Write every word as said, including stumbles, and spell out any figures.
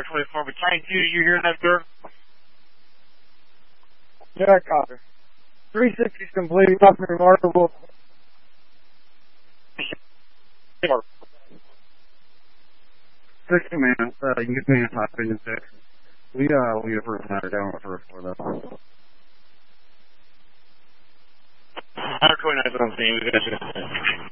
Tower twenty-four, Battalion two, you hearing that, sir? Yeah, copy. three sixty's complete, nothing remarkable. sixty man, uh, you can get me a top engine six. We, uh, we get a first matter down on the first floor, though. Tower twenty-nine is on scene, we got you.